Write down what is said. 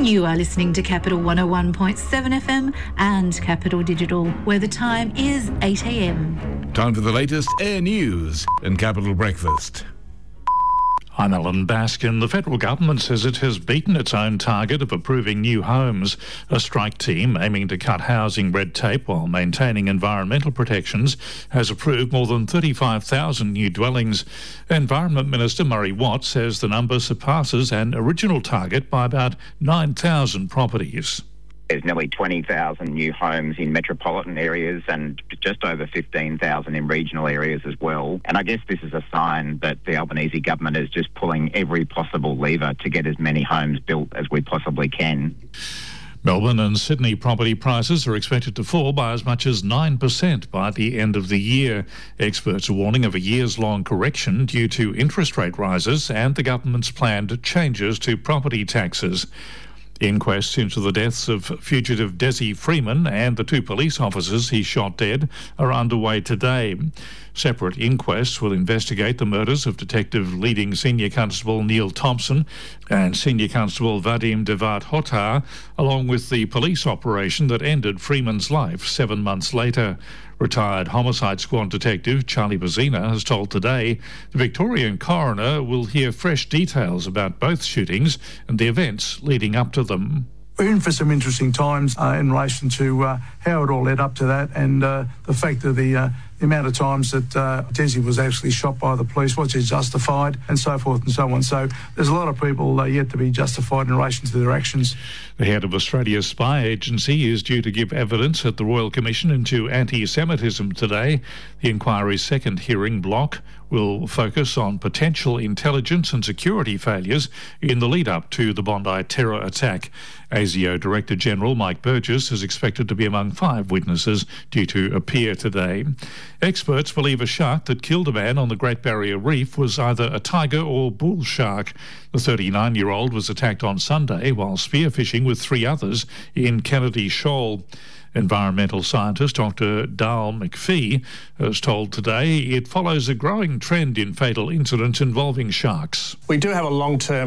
You are listening to Capital 101.7 FM and Capital Digital, where the time is 8 a.m. Time for the latest air news and Capital Breakfast. I'm Alan Baskin. The federal government says it has beaten its own target of approving new homes. A strike team aiming to cut housing red tape while maintaining environmental protections has approved more than 35,000 new dwellings. Environment Minister Murray Watt says the number surpasses an original target by about 9,000 properties. There's nearly 20,000 new homes in metropolitan areas and just over 15,000 in regional areas as well. And I guess this is a sign that the Albanese government is just pulling every possible lever to get as many homes built as we possibly can. Melbourne and Sydney property prices are expected to fall by as much as 9% by the end of the year. Experts are warning of a years-long correction due to interest rate rises and the government's planned changes to property taxes. Inquests into the deaths of fugitive Desi Freeman and the two police officers he shot dead are underway today. Separate inquests will investigate the murders of Detective Leading Senior Constable Neil Thompson and Senior Constable Vadim Devat Hotar, along with the police operation that ended Freeman's life 7 months later. Retired Homicide Squad Detective Charlie Bazina has told Today the Victorian coroner will hear fresh details about both shootings and the events leading up to them. We're in for some interesting times in relation to how it all led up to that, and the fact that the amount of times that Desi was actually shot by the police, was it justified, and so forth and so on. So there's a lot of people yet to be justified in relation to their actions. The head of Australia's spy agency is due to give evidence at the Royal Commission into anti-Semitism today. The inquiry's second hearing block will focus on potential intelligence and security failures in the lead-up to the Bondi terror attack. ASIO Director General Mike Burgess is expected to be among 5 witnesses due to appear today. Experts believe a shark that killed a man on the Great Barrier Reef was either a tiger or bull shark. The 39-year-old was attacked on Sunday while spearfishing with 3 others in Kennedy Shoal. Environmental scientist Dr. Dal McPhee has told Today it follows a growing trend in fatal incidents involving sharks. We do have a long-term